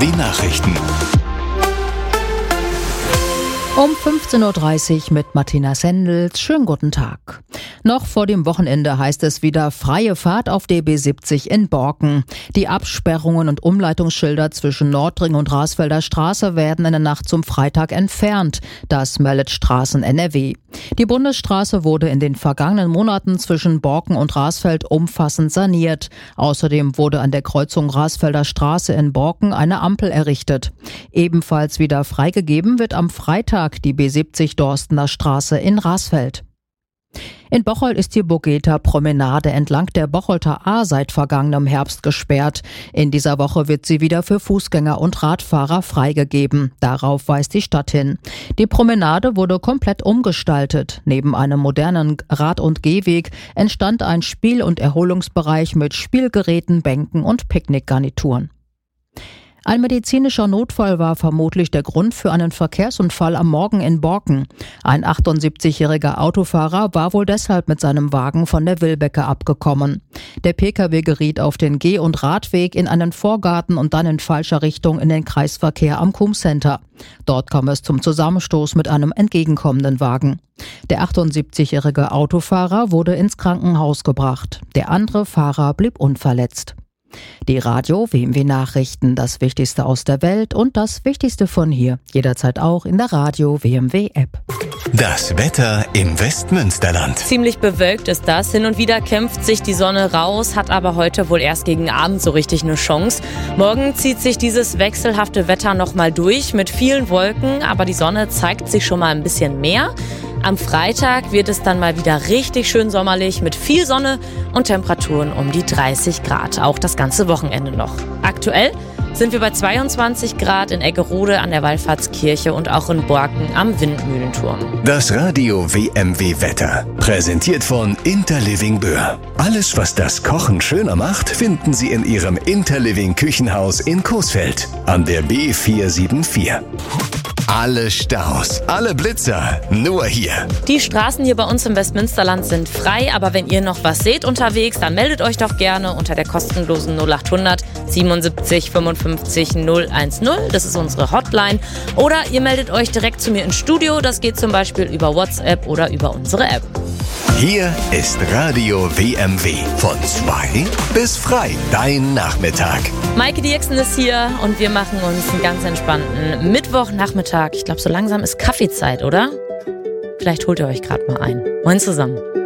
WMW Nachrichten. Um 15.30 Uhr mit Martina Sendels. Schönen guten Tag. Noch vor dem Wochenende heißt es wieder freie Fahrt auf der B70 in Borken. Die Absperrungen und Umleitungsschilder zwischen Nordring und Rasfelder Straße werden in der Nacht zum Freitag entfernt. Das meldet Straßen NRW. Die Bundesstraße wurde in den vergangenen Monaten zwischen Borken und Rasfeld umfassend saniert. Außerdem wurde an der Kreuzung Rasfelder Straße in Borken eine Ampel errichtet. Ebenfalls wieder freigegeben wird am Freitag die B70 Dorstener Straße in Rasfeld. In Bocholt ist die Bogeta Promenade entlang der Bocholter Ahr seit vergangenem Herbst gesperrt. In dieser Woche wird sie wieder für Fußgänger und Radfahrer freigegeben. Darauf weist die Stadt hin. Die Promenade wurde komplett umgestaltet. Neben einem modernen Rad- und Gehweg entstand ein Spiel- und Erholungsbereich mit Spielgeräten, Bänken und Picknickgarnituren. Ein medizinischer Notfall war vermutlich der Grund für einen Verkehrsunfall am Morgen in Borken. Ein 78-jähriger Autofahrer war wohl deshalb mit seinem Wagen von der Wilbecke abgekommen. Der Pkw geriet auf den Geh- und Radweg in einen Vorgarten und dann in falscher Richtung in den Kreisverkehr am Kuhmcenter. Dort kam es zum Zusammenstoß mit einem entgegenkommenden Wagen. Der 78-jährige Autofahrer wurde ins Krankenhaus gebracht. Der andere Fahrer blieb unverletzt. Die Radio WMW Nachrichten, das Wichtigste aus der Welt und das Wichtigste von hier. Jederzeit auch in der Radio WMW App. Das Wetter im Westmünsterland. Ziemlich bewölkt ist das. Hin und wieder kämpft sich die Sonne raus, hat aber heute wohl erst gegen Abend so richtig eine Chance. Morgen zieht sich dieses wechselhafte Wetter nochmal durch mit vielen Wolken, aber die Sonne zeigt sich schon mal ein bisschen mehr. Am Freitag wird es dann mal wieder richtig schön sommerlich mit viel Sonne und Temperaturen um die 30 Grad. Auch das ganze Wochenende noch. Aktuell sind wir bei 22 Grad in Eggerode an der Wallfahrtskirche und auch in Borken am Windmühlenturm. Das Radio WMW Wetter. Präsentiert von Interliving Böhr. Alles, was das Kochen schöner macht, finden Sie in Ihrem Interliving Küchenhaus in Coesfeld an der B474. Alle Staus, alle Blitzer, nur hier. Die Straßen hier bei uns im Westmünsterland sind frei, aber wenn ihr noch was seht unterwegs, dann meldet euch doch gerne unter der kostenlosen 0800 77 55 010. Das ist unsere Hotline. Oder ihr meldet euch direkt zu mir ins Studio. Das geht zum Beispiel über WhatsApp oder über unsere App. Hier ist Radio WMW. Von 2 bis frei. Dein Nachmittag. Maike Dieksen ist hier und wir machen uns einen ganz entspannten Mittwochnachmittag. Ich glaube, so langsam ist Kaffeezeit, oder? Vielleicht holt ihr euch gerade mal ein. Moin zusammen.